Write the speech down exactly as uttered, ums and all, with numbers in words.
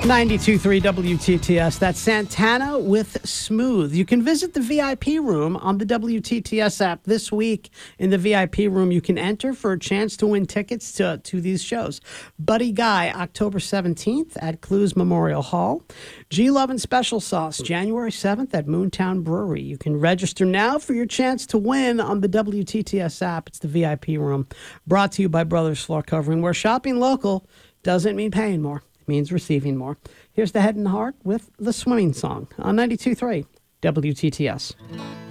ninety-two point three W T T S. That's Santana with Smooth. You can visit the V I P room on the W T T S app this week. In the V I P room, you can enter for a chance to win tickets to, to these shows. Buddy Guy, October seventeenth at Clues Memorial Hall. G Love and Special Sauce, January seventh at Moontown Brewery. You can register now for your chance to win on the W T T S app. It's the V I P room. Brought to you by Brothers Floor Covering, where shopping local doesn't mean paying more. Means receiving more. Here's the Head and Heart with the Swimming Song on ninety-two point three W T T S.